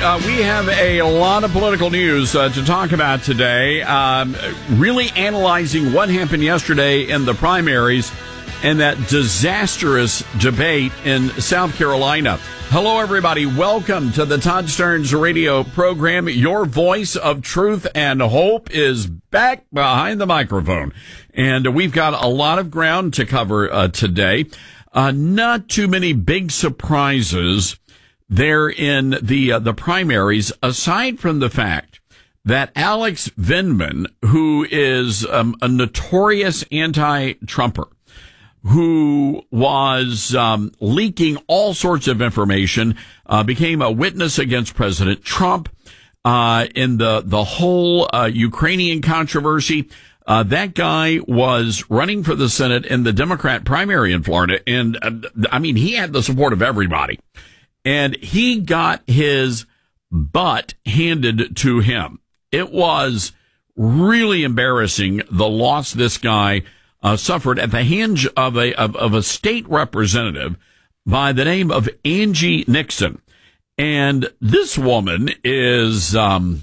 We have a lot of political news to talk about today. Really analyzing what happened yesterday in the primaries and that disastrous debate in South Carolina. Hello, everybody. Welcome to the Todd Stearns radio program. Your voice of truth and hope is back behind the microphone. And we've got a lot of ground to cover today. Not too many big surprises there in the primaries, aside from the fact that Alex Vindman, who is a notorious anti-Trumper, who was leaking all sorts of information, became a witness against President Trump in the whole Ukrainian controversy. That guy was running for the Senate in the Democrat primary in Florida, and he had the support of everybody. And he got his butt handed to him. It was really embarrassing, the loss this guy suffered at the hands of a state representative by the name of Angie Nixon. And this woman is,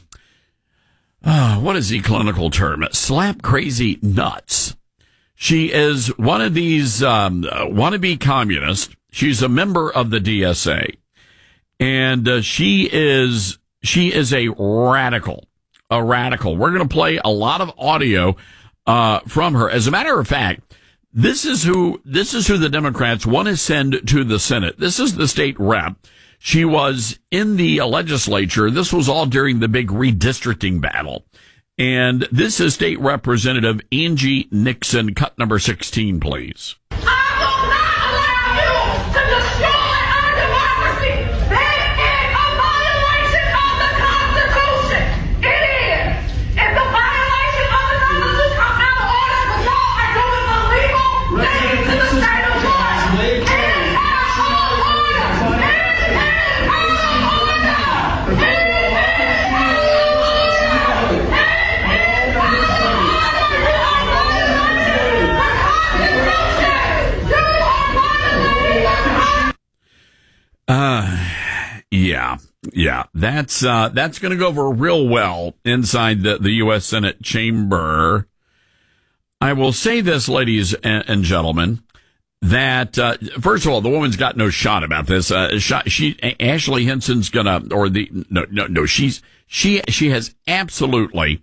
what is the clinical term? Slap crazy nuts. She is one of these wannabe communists. She's a member of the DSA. And she is a radical. We're going to play a lot of audio from her. As a matter of fact, this is who the Democrats want to send to the Senate. This is the state rep. She was in the legislature. This was all during the big redistricting battle. And this is State Representative Angie Nixon. Cut number 16, please. Yeah, that's going to go over real well inside the U.S. Senate chamber. I will say this, ladies and gentlemen, that first of all, the woman's got no shot about this. Ashley Henson's she has absolutely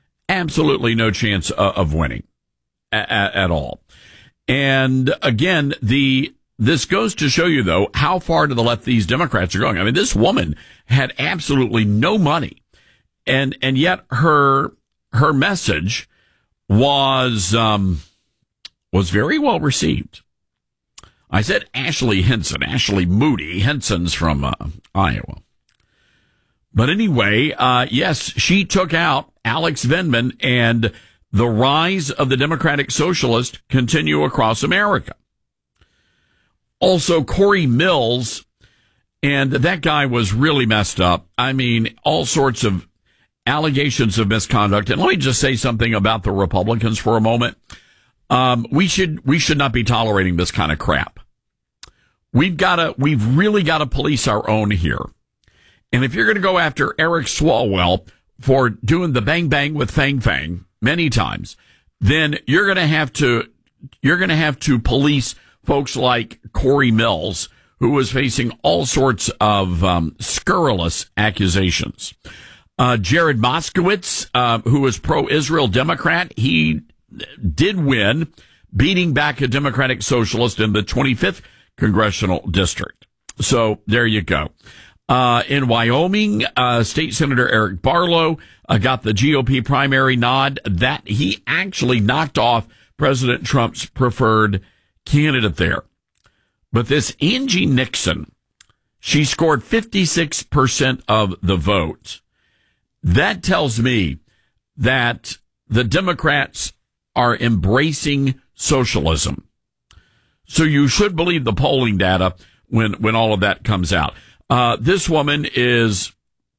no chance of winning at all. And again, this goes to show you, though, how far to the left these Democrats are going. I mean, this woman had absolutely no money, and yet her message was very well received. I said Ashley Henson, Ashley Moody. Henson's from Iowa. But anyway, yes, she took out Alex Vindman, and the rise of the Democratic Socialists continue across America. Also, Corey Mills, and that guy was really messed up. I mean, all sorts of allegations of misconduct. And let me just say something about the Republicans for a moment. We should not be tolerating this kind of crap. We've really got to police our own here. And if you're going to go after Eric Swalwell for doing the bang bang with Fang Fang many times, then you're going to have to police folks like Corey Mills, who was facing all sorts of scurrilous accusations. Jared Moskowitz, who was pro-Israel Democrat, he did win, beating back a Democratic Socialist in the 25th Congressional District. So there you go. In Wyoming, State Senator Eric Barlow got the GOP primary nod. That he actually knocked off President Trump's preferred candidate there. But this Angie Nixon, she scored 56% of the vote. That tells me that the Democrats are embracing socialism. So you should believe the polling data when all of that comes out. This woman is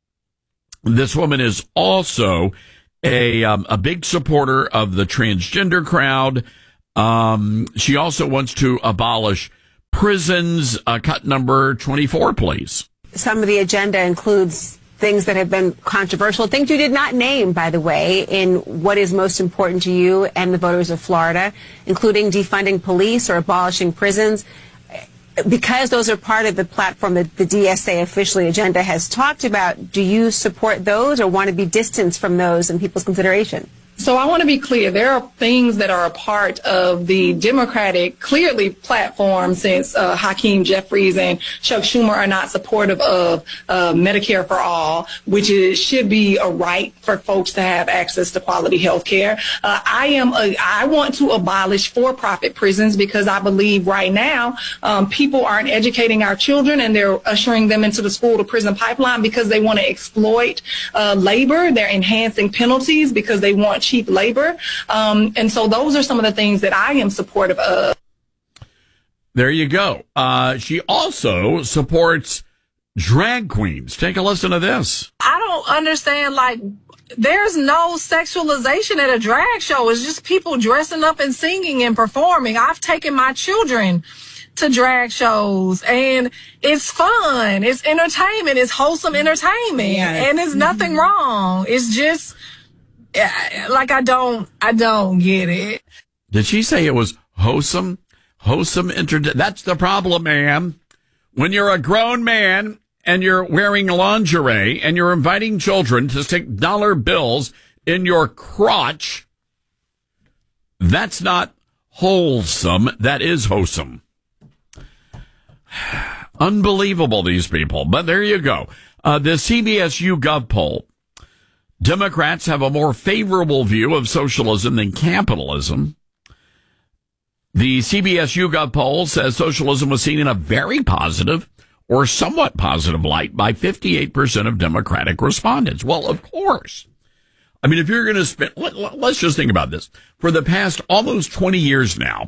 also a big supporter of the transgender crowd. She also wants to abolish prisons. Cut number 24, please. Some of the agenda includes things that have been controversial, things you did not name, by the way, in what is most important to you and the voters of Florida, including defunding police or abolishing prisons. Because those are part of the platform that the DSA officially agenda has talked about, do you support those or want to be distanced from those in people's consideration? So I want to be clear. There are things that are a part of the Democratic, clearly, platform since Hakeem Jeffries and Chuck Schumer are not supportive of Medicare for all, which should be a right for folks to have access to quality health care. I want to abolish for-profit prisons because I believe right now people aren't educating our children and they're ushering them into the school-to-prison pipeline because they want to exploit labor. They're enhancing penalties because they want cheap labor. And so those are some of the things that I am supportive of. There you go. She also supports drag queens. Take a listen to this. I don't understand, there's no sexualization at a drag show. It's just people dressing up and singing and performing. I've taken my children to drag shows and it's fun. It's entertainment. It's wholesome entertainment. Yeah. And there's nothing wrong. It's just, I don't get it. Did she say it was wholesome? That's the problem, ma'am. When you're a grown man and you're wearing lingerie and you're inviting children to stick dollar bills in your crotch, that's not wholesome. That is wholesome. Unbelievable, these people. But there you go. The CBS YouGov poll. Democrats have a more favorable view of socialism than capitalism. The CBS YouGov poll says socialism was seen in a very positive or somewhat positive light by 58% of Democratic respondents. Well, of course. I mean, if you're going to spend, let's just think about this. For the past almost 20 years now,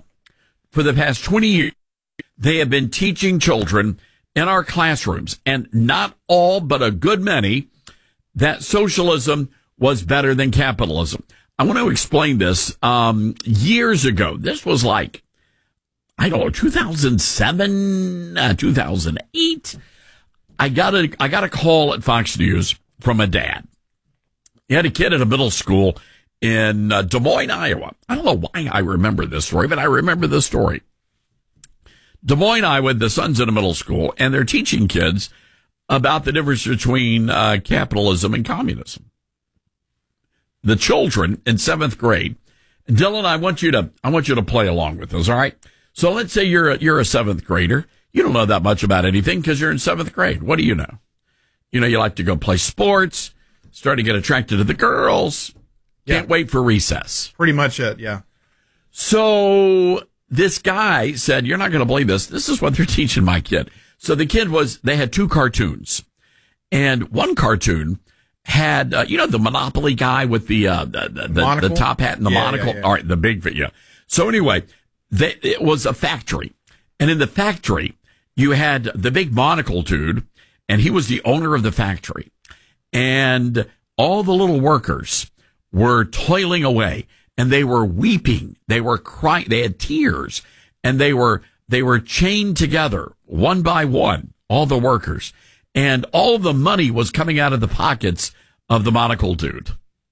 they have been teaching children in our classrooms, and not all, but a good many, that socialism was better than capitalism. I want to explain this. Years ago, this was 2007, 2008. I got a call at Fox News from a dad. He had a kid at a middle school in Des Moines, Iowa. I don't know why I remember this story, but I remember the story. Des Moines, Iowa, the son's in a middle school, and they're teaching kids about the difference between capitalism and communism. The children in 7th grade. Dylan, I want you to play along with us, all right? So let's say you're a 7th grader. You don't know that much about anything because you're in 7th grade. What do you know? You know, you like to go play sports, start to get attracted to the girls. Can't wait for recess. Pretty much it, yeah. So this guy said, you're not going to believe this. This is what they're teaching my kid. So the kid they had 2 cartoons, and one cartoon had, the Monopoly guy with the top hat and the monocle. Yeah. All right. The big, yeah. So anyway, it was a factory, and in the factory, you had the big monocle dude, and he was the owner of the factory, and all the little workers were toiling away, and they were weeping. They were crying. They had tears, and they were chained together one by one, all the workers, and all the money was coming out of the pockets of the monocle dude.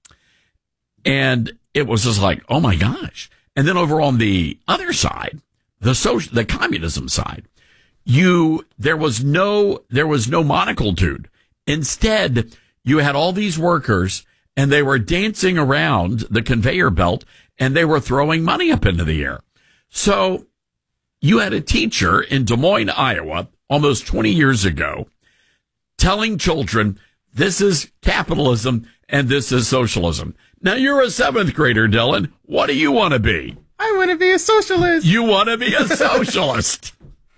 And it was just like, oh my gosh. And then over on the other side, the communism side, there was no monocle dude. Instead, you had all these workers, and they were dancing around the conveyor belt, and they were throwing money up into the air. So you had a teacher in Des Moines, Iowa, almost 20 years ago, telling children, this is capitalism and this is socialism. Now, you're a 7th grader, Dylan. What do you want to be? I want to be a socialist. You want to be a socialist.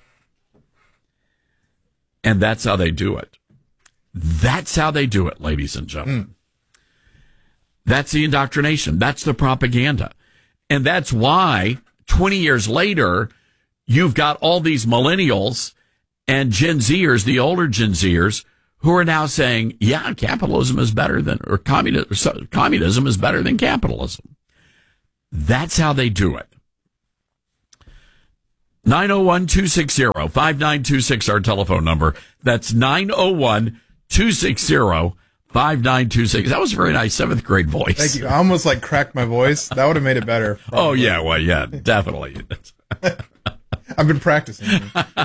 And that's how they do it. That's how they do it, ladies and gentlemen. That's the indoctrination. That's the propaganda. And that's why 20 years later, you've got all these millennials and Gen Zers, the older Gen Zers, who are now saying, yeah, communism is better than capitalism. That's how they do it. 901-260-5926, our telephone number. That's 901 260-5926. That was a very nice 7th grade voice. Thank you. I almost like cracked my voice. That would have made it better. Probably. Oh, yeah. Well, yeah, definitely. I've been practicing.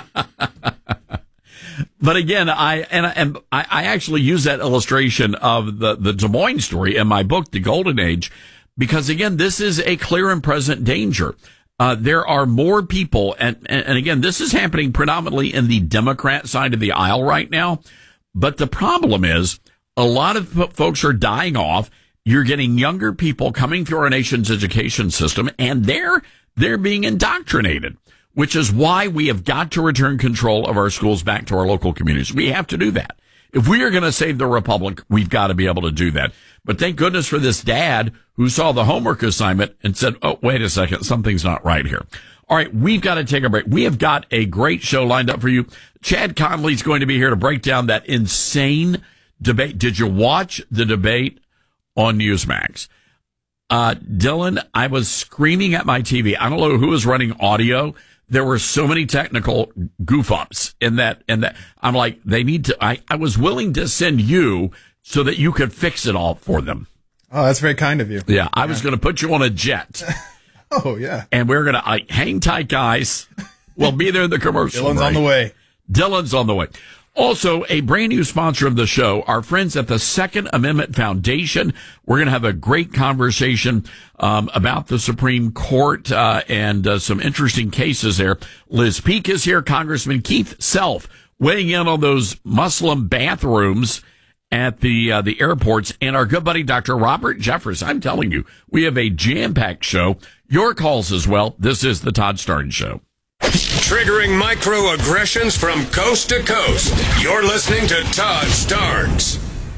But again, I actually use that illustration of the Des Moines story in my book, The Golden Age, because again, this is a clear and present danger. There are more people, and again, this is happening predominantly in the Democrat side of the aisle right now. But the problem is a lot of folks are dying off. You're getting younger people coming through our nation's education system, and they're being indoctrinated, which is why we have got to return control of our schools back to our local communities. We have to do that. If we are going to save the republic, we've got to be able to do that. But thank goodness for this dad who saw the homework assignment and said, oh, wait a second, something's not right here. All right, we've got to take a break. We have got a great show lined up for you. Chad Conley's going to be here to break down that insane debate. Did you watch the debate on Newsmax? Dylan, I was screaming at my TV. I don't know who was running audio. There were so many technical goof ups in that. I'm like, they need to, I was willing to send you so that you could fix it all for them. Oh, that's very kind of you. Yeah. I was going to put you on a jet. Oh, yeah. And we're going to hang tight, guys. We'll be there in the commercial. Dylan's on the way. Dylan's on the way. Also, a brand new sponsor of the show, our friends at the Second Amendment Foundation. We're going to have a great conversation about the Supreme Court and some interesting cases there. Liz Peek is here. Congressman Keith Self weighing in on those Muslim bathrooms at the airports, and our good buddy Dr. Robert Jeffress. I'm telling you, we have a jam-packed show. Your calls as well. This is the Todd Starnes Show. Triggering microaggressions from coast to coast. You're listening to Todd Starnes.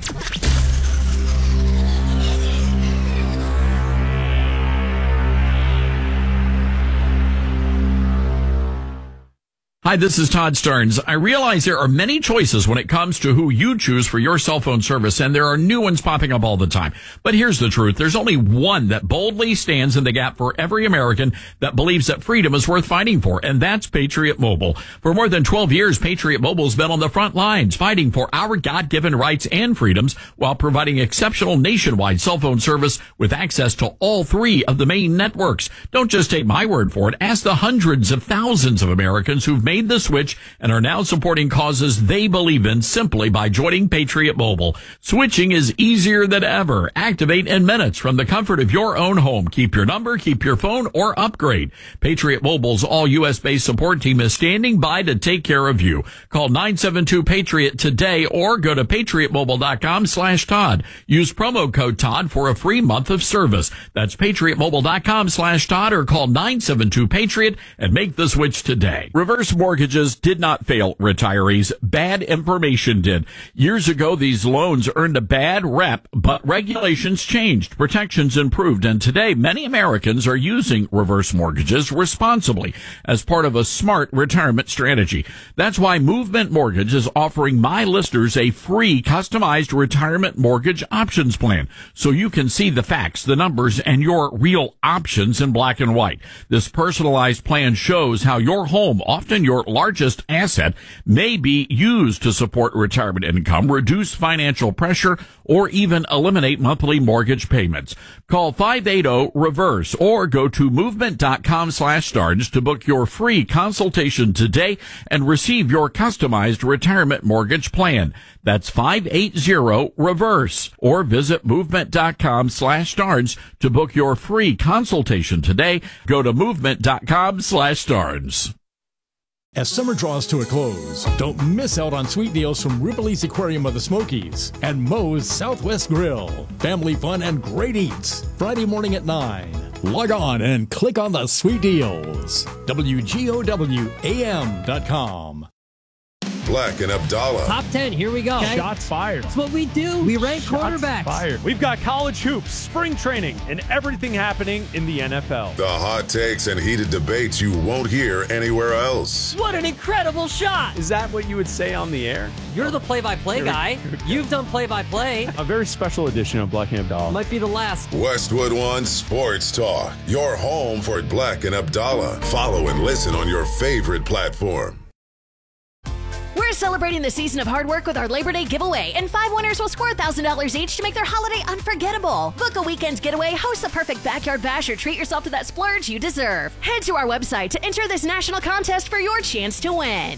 Hi, this is Todd Starnes. I realize there are many choices when it comes to who you choose for your cell phone service, and there are new ones popping up all the time. But here's the truth. There's only one that boldly stands in the gap for every American that believes that freedom is worth fighting for, and that's Patriot Mobile. For more than 12 years, Patriot Mobile has been on the front lines fighting for our God-given rights and freedoms while providing exceptional nationwide cell phone service with access to all 3 of the main networks. Don't just take my word for it. Ask the hundreds of thousands of Americans who've made the switch and are now supporting causes they believe in simply by joining Patriot Mobile. Switching is easier than ever. Activate in minutes from the comfort of your own home. Keep your number, keep your phone, or upgrade. Patriot Mobile's all U.S.-based support team is standing by to take care of you. Call 972-PATRIOT today or go to patriotmobile.com/Todd. Use promo code Todd for a free month of service. That's patriotmobile.com/Todd or call 972-PATRIOT and make the switch today. Reverse mortgages did not fail retirees. Bad information did. Years ago, these loans earned a bad rep, but regulations changed, protections improved, and today many Americans are using reverse mortgages responsibly as part of a smart retirement strategy. That's why Movement Mortgage is offering my listeners a free customized retirement mortgage options plan so you can see the facts, the numbers, and your real options in black and white. This personalized plan shows how your home, often your largest asset, may be used to support retirement income, reduce financial pressure, or even eliminate monthly mortgage payments. Call 580-REVERSE or go to movement.com/Starnes to book your free consultation today and receive your customized retirement mortgage plan. That's 580-REVERSE or visit movement.com/Starnes to book your free consultation today. Go to movement.com/Starnes. As summer draws to a close, don't miss out on sweet deals from Ripley's Aquarium of the Smokies and Moe's Southwest Grill. Family fun and great eats. Friday morning at 9. Log on and click on the sweet deals. WGOWAM.com. Black and Abdallah. Top 10, here we go. Okay. Shots fired. That's what we do. We rank quarterbacks. Fired. We've got college hoops, spring training, and everything happening in the NFL. The hot takes and heated debates you won't hear anywhere else. What an incredible shot. Is that what you would say on the air? You're the play-by-play guy. You've done play-by-play. A very special edition of Black and Abdallah. Might be the last. Westwood One Sports Talk. Your home for Black and Abdallah. Follow and listen on your favorite platform. We're We're celebrating the season of hard work with our Labor Day giveaway, and 5 winners will score $1,000 each to make their holiday unforgettable. Book a weekend getaway, host the perfect backyard bash, or treat yourself to that splurge you deserve. Head to our website to enter this national contest for your chance to win.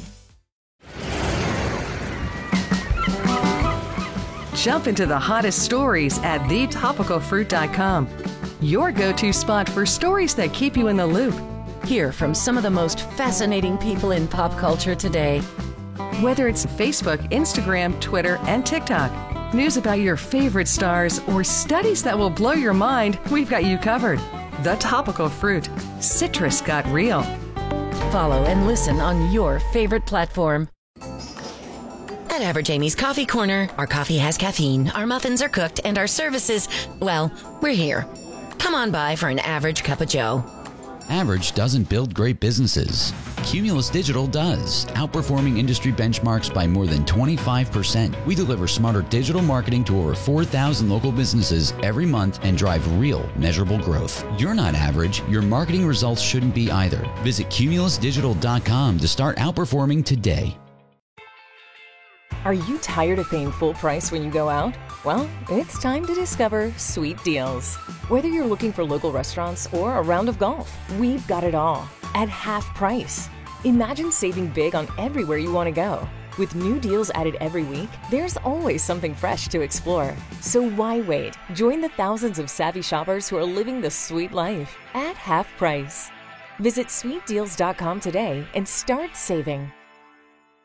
Jump into the hottest stories at thetopicalfruit.com. Your go-to spot for stories that keep you in the loop. Hear from some of the most fascinating people in pop culture today. Whether it's Facebook, Instagram, Twitter, and TikTok, news about your favorite stars, or studies that will blow your mind, we've got you covered. The Topical Fruit. Citrus got real. Follow and listen on your favorite platform. At Average Amy's Coffee Corner, our coffee has caffeine, our muffins are cooked, and our services, well, we're here. Come on by for an average cup of joe. Average doesn't build great businesses. Cumulus Digital does, outperforming industry benchmarks by more than 25%. We deliver smarter digital marketing to over 4,000 local businesses every month and drive real, measurable growth. You're not average. Your marketing results shouldn't be either. Visit cumulusdigital.com to start outperforming today. Are you tired of paying full price when you go out? Well, it's time to discover Sweet Deals. Whether you're looking for local restaurants or a round of golf, we've got it all at half price. Imagine saving big on everywhere you want to go. With new deals added every week, there's always something fresh to explore. So why wait? Join the thousands of savvy shoppers who are living the sweet life at half price. Visit sweetdeals.com today and start saving.